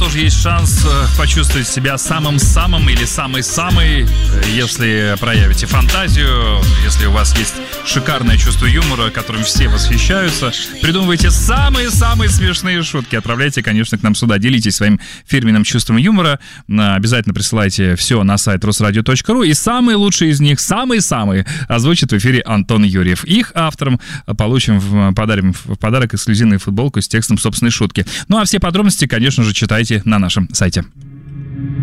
тоже есть шанс почувствовать себя самым-самым или самой-самой, если проявите фантазию, если у вас есть шикарное чувство юмора, которым все восхищаются. Придумывайте самые-самые смешные шутки. Отправляйте, конечно, к нам сюда. Делитесь своим фирменным чувством юмора. Обязательно присылайте все на сайт rusradio.ru. И самые лучшие из них, самые-самые, озвучит в эфире Антон Юрьев. Их авторам подарим в подарок эксклюзивную футболку с текстом собственной шутки. Ну а все подробности, конечно же, читайте на нашем сайте.